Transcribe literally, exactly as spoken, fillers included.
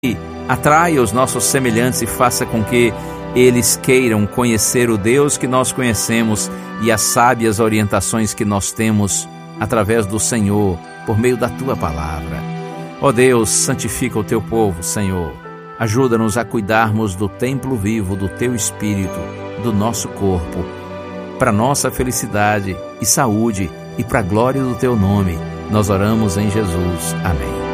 atraia os nossos semelhantes e faça com que eles queiram conhecer o Deus que nós conhecemos e as sábias orientações que nós temos através do Senhor, por meio da Tua palavra. Ó Deus, santifica o Teu povo, Senhor. Ajuda-nos a cuidarmos do templo vivo do Teu Espírito, do nosso corpo, para nossa felicidade e saúde e para a glória do Teu nome. Nós oramos em Jesus. Amém.